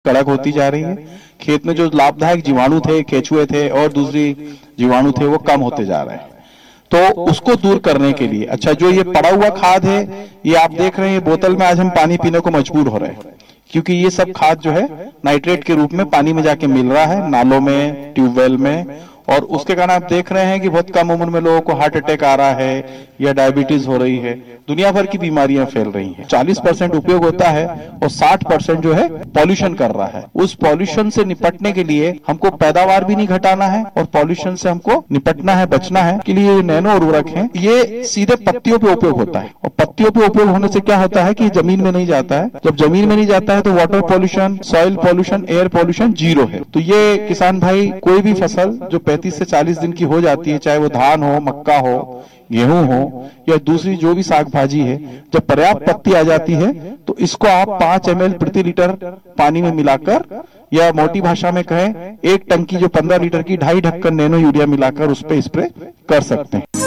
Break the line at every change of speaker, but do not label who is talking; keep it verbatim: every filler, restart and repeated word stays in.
कड़क होती जा रही है। खेत में जो लाभदायक जीवाणु थे, केचुए थे और दूसरी जीवाणु थे, वो कम होते जा रहे हैं। तो उसको दूर करने के लिए, अच्छा जो ये पड़ा हुआ खाद है, ये आप देख रहे हैं बोतल में आज हम पानी पीने को मजबूर हो रहे हैं, क्योंकि ये सब खाद जो है नाइट्रेट के रूप में पानी में जाके मिल रहा है, नालों में, ट्यूबवेल में, और उसके कारण आप देख रहे हैं कि बहुत कम उम्र में लोगों को हार्ट अटैक आ रहा है या डायबिटीज हो रही है, दुनिया भर की बीमारियां फैल रही हैं। चालीस परसेंट उपयोग होता है और साठ परसेंट जो है पॉल्यूशन कर रहा है। उस पॉल्यूशन से निपटने के लिए हमको पैदावार भी नहीं घटाना है और पॉल्यूशन से हमको निपटना है, बचना है। के लिए नैनो उर्वरक है, ये सीधे पत्तियों पे उपयोग होता है, और पत्तियों पे उपयोग होने से क्या होता है कि जमीन में नहीं जाता है। जब जमीन में नहीं जाता है तो water pollution, soil pollution, air pollution zero है। तो ये किसान भाई कोई भी फसल जो पैंतीस से चालीस दिन की हो जाती है, चाहे वो धान हो, मक्का हो, गेहूं हो या दूसरी जो भी साग भाजी है, जब पर्याप्त पत्ती आ जाती है तो इसको आप पांच एम एल प्रति लीटर पानी में मिलाकर, या मोटी भाषा में कहें एक टंकी जो पंद्रह लीटर की, ढाई ढक्कन नैनो यूरिया मिलाकर उस पर स्प्रे कर सकते हैं।